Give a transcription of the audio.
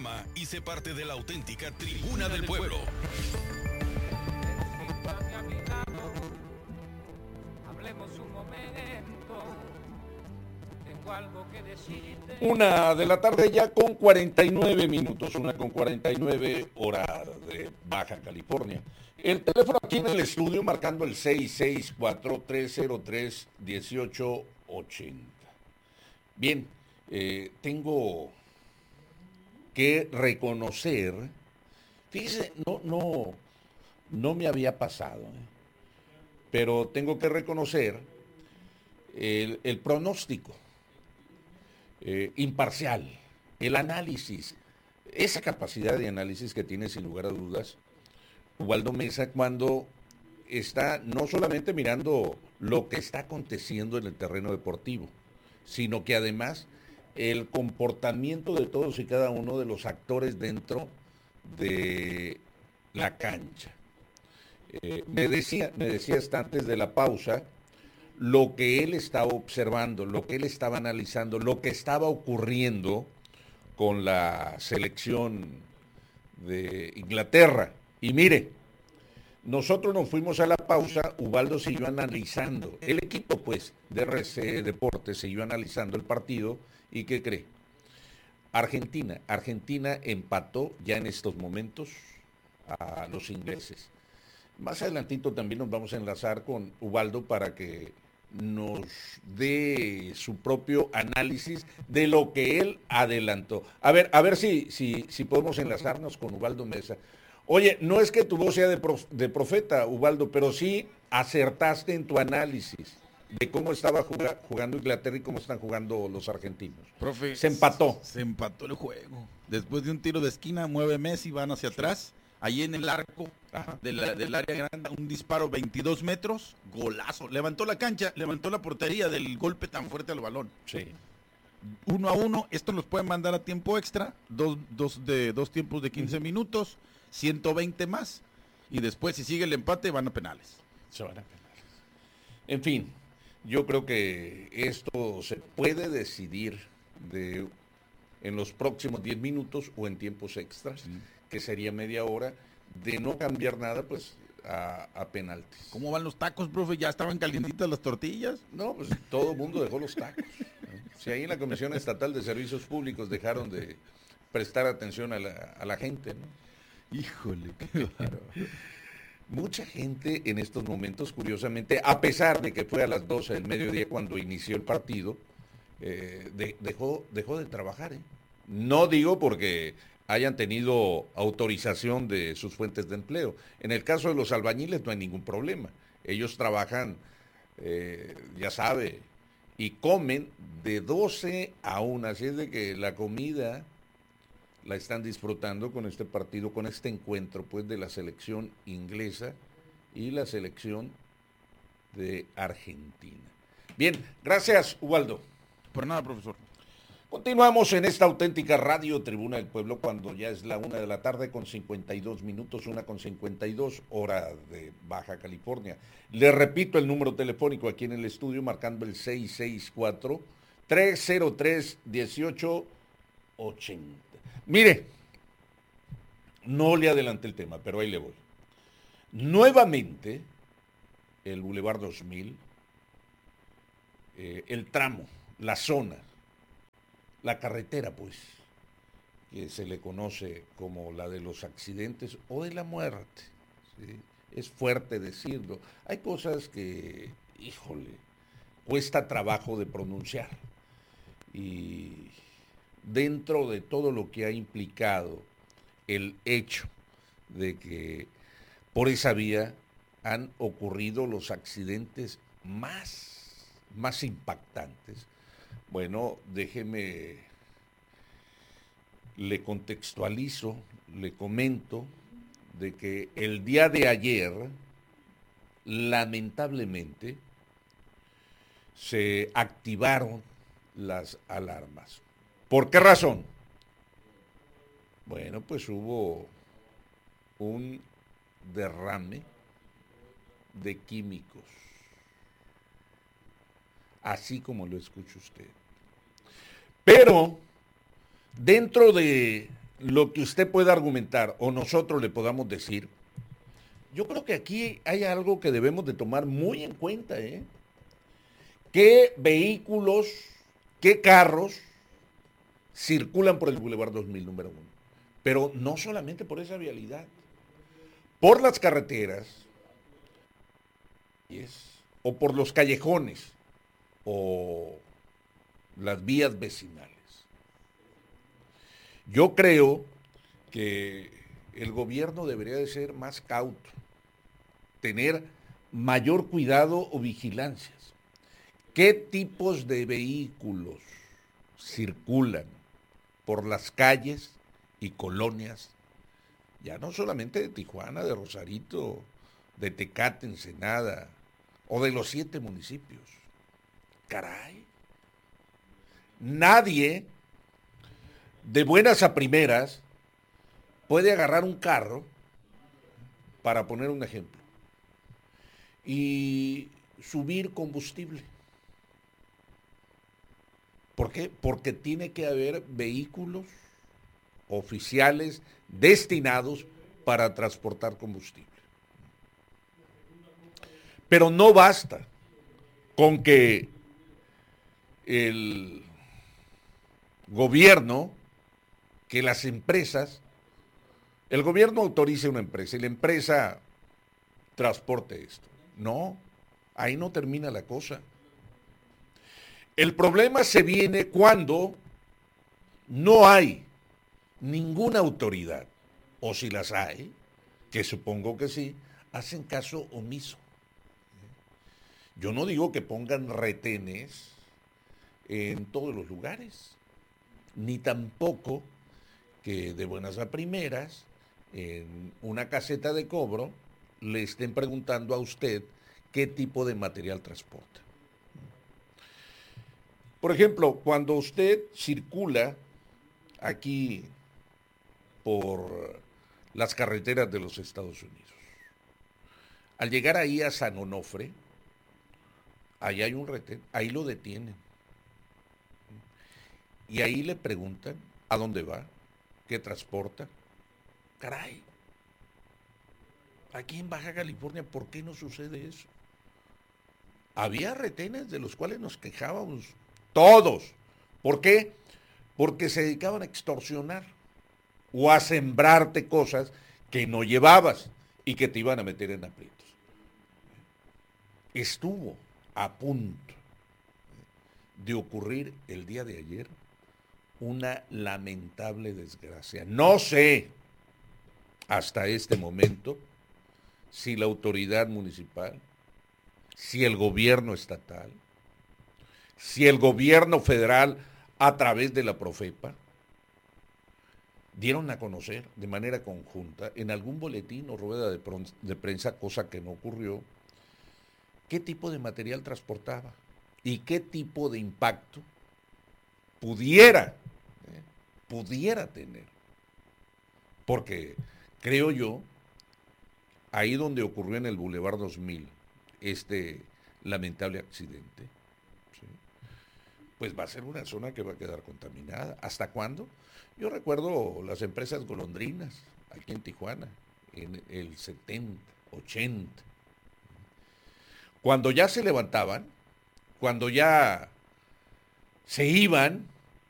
programa y sé parte de la auténtica Tribuna del Pueblo. Hablemos un momento. Tengo algo que decirte. 1:00 ya con 49 minutos, 1:49 hora de Baja California. El teléfono aquí en el estudio marcando el 664-303-1880. Bien, tengo que reconocer, fíjese, no me había pasado, pero tengo que reconocer el pronóstico imparcial, el análisis, esa capacidad de análisis que tiene sin lugar a dudas Ubaldo Mesa cuando está no solamente mirando lo que está aconteciendo en el terreno deportivo, sino que además el comportamiento de todos y cada uno de los actores dentro de la cancha. Me decía hasta antes de la pausa lo que él estaba observando, lo que él estaba analizando, lo que estaba ocurriendo con la selección de Inglaterra. Y mire, nosotros nos fuimos a la pausa, Ubaldo siguió analizando, el equipo pues de RC Deportes siguió analizando el partido, ¿y qué cree? Argentina empató ya en estos momentos a los ingleses. Más adelantito también nos vamos a enlazar con Ubaldo para que nos dé su propio análisis de lo que él adelantó. A ver si podemos enlazarnos con Ubaldo Mesa. Oye, no es que tu voz sea de profeta, Ubaldo, pero sí acertaste en tu análisis de cómo estaba jugando Inglaterra y cómo están jugando los argentinos. Profe, se empató el juego. Después de un tiro de esquina, mueve Messi, van hacia atrás. Allí en el arco del área grande, un disparo 22 metros, golazo. Levantó la cancha, levantó la portería del golpe tan fuerte al balón. Sí. 1-1, esto los pueden mandar a tiempo extra, dos tiempos de 15 minutos, 120 más, y después si sigue el empate van a penales. Se van a penales. En fin, yo creo que esto se puede decidir en los próximos 10 minutos o en tiempos extras, que sería media hora, de no cambiar nada, pues a penaltis. ¿Cómo van los tacos, profe? ¿Ya estaban calientitas las tortillas? No, pues todo el mundo dejó los tacos. Si ahí en la Comisión Estatal de Servicios Públicos dejaron de prestar atención a la gente, ¿no? Híjole, qué bárbaro. Mucha gente en estos momentos, curiosamente, a pesar de que fue a las 12 del mediodía cuando inició el partido, dejó de trabajar. No digo porque hayan tenido autorización de sus fuentes de empleo. En el caso de los albañiles no hay ningún problema. Ellos trabajan, ya sabe, y comen de 12 a 1. Así es de que la comida la están disfrutando con este partido, con este encuentro pues de la selección inglesa y la selección de Argentina. Bien, gracias, Ubaldo. Por nada, profesor. Continuamos en esta auténtica radio Tribuna del Pueblo cuando ya es la 1:00 con 52 minutos, 1:52 hora de Baja California. Le repito el número telefónico aquí en el estudio marcando el 664-303-1880. Mire, no le adelanté el tema, pero ahí le voy. Nuevamente, el Boulevard 2000, el tramo, la zona, la carretera, pues, que se le conoce como la de los accidentes o de la muerte, ¿sí? Es fuerte decirlo. Hay cosas que, híjole, cuesta trabajo de pronunciar. Y dentro de todo lo que ha implicado el hecho de que por esa vía han ocurrido los accidentes más impactantes. Bueno, déjeme, le contextualizo, le comento de que el día de ayer, lamentablemente, se activaron las alarmas. ¿Por qué razón? Bueno, pues hubo un derrame de químicos, así como lo escucha usted. Pero dentro de lo que usted pueda argumentar o nosotros le podamos decir, yo creo que aquí hay algo que debemos de tomar muy en cuenta, ¿eh? ¿Qué vehículos, qué carros circulan por el Boulevard 2000 número 1? Pero no solamente por esa vialidad, por las carreteras, o por los callejones, o las vías vecinales. Yo creo que el gobierno debería de ser más cauto, tener mayor cuidado o vigilancias. ¿Qué tipos de vehículos circulan por las calles y colonias, ya no solamente de Tijuana, de Rosarito, de Tecate, Ensenada, o de los 7 municipios? Caray. Nadie, de buenas a primeras, puede agarrar un carro, para poner un ejemplo, y subir combustible. ¿Por qué? Porque tiene que haber vehículos oficiales destinados para transportar combustible. Pero no basta con que el gobierno, que las empresas, el gobierno autorice una empresa y la empresa transporte esto. No, ahí no termina la cosa. El problema se viene cuando no hay ninguna autoridad, o si las hay, que supongo que sí, hacen caso omiso. Yo no digo que pongan retenes en todos los lugares, ni tampoco que de buenas a primeras, en una caseta de cobro, le estén preguntando a usted qué tipo de material transporta. Por ejemplo, cuando usted circula aquí por las carreteras de los Estados Unidos, al llegar ahí a San Onofre, ahí hay un retén, ahí lo detienen. Y ahí le preguntan a dónde va, qué transporta. Caray, aquí en Baja California, ¿por qué no sucede eso? Había retenes de los cuales nos quejábamos todos. ¿Por qué? Porque se dedicaban a extorsionar o a sembrarte cosas que no llevabas y que te iban a meter en aprietos. Estuvo a punto de ocurrir el día de ayer una lamentable desgracia. No sé hasta este momento si la autoridad municipal, si el gobierno estatal, si el gobierno federal a través de la Profepa dieron a conocer de manera conjunta en algún boletín o rueda de prensa, cosa que no ocurrió, qué tipo de material transportaba y qué tipo de impacto pudiera tener. Porque creo yo, ahí donde ocurrió en el Boulevard 2000 este lamentable accidente, ¿sí?, pues va a ser una zona que va a quedar contaminada. ¿Hasta cuándo? Yo recuerdo las empresas golondrinas aquí en Tijuana, en el 70, 80. Cuando ya se levantaban, cuando ya se iban,